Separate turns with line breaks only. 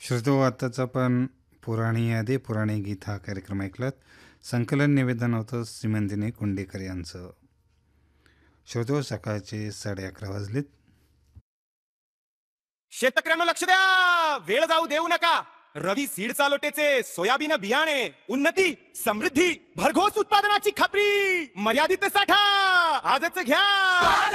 श्रोतो आत्ताचा पण पुराणी यादी पुराणी गीत हा कार्यक्रम ऐकलात. संकलन निवेदन होतं श्रीमंतिनी कुंडेकर यांचं. श्रोतो सकाळचे 11:30 वाजलेत.
शेतकऱ्यांना लक्ष द्या, वेळ जाऊ देऊ नका. रवी सीड चालोटेचे सोयाबीन बियाणे उन्नती समृद्धी भरघोस उत्पादनाची खात्री मर्यादित साठा आजच घ्या.